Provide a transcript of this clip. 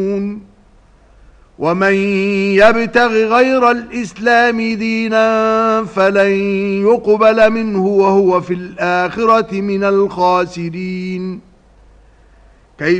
ومن يبتغ غير الإسلام دينا فلن يقبل منه وهو في الآخرة من الخاسرين